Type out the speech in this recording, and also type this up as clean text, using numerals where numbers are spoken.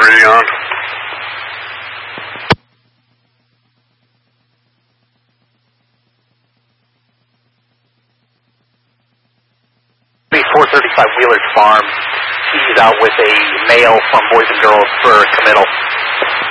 ready on. .435 Wheeler's Farm. He's out with a male from Boys and Girls for committal.